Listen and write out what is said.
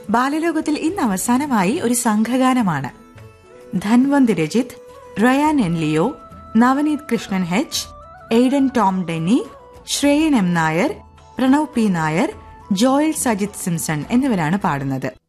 ബാലലോകത്തിൽ ഇന്ന് അവസാനമായി ഒരു സംഘഗാനമാണ്. ധൻവന്ത് Rajith, Ryan N Leo, Navneet Krishnan H, Aiden Tom Denny, ശ്രേയൻ M Nair, Pranav P Nair, Joel Sajith Simpson എന്നിവരാണ് പാടുന്നത്.